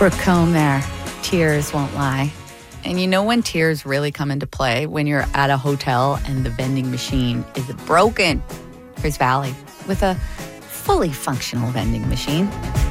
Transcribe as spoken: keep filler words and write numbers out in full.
Brooke Combe there. Tears won't lie. And you know when tears really come into play? When you're at a hotel and the vending machine is broken. Here's Valley with a fully functional vending machine.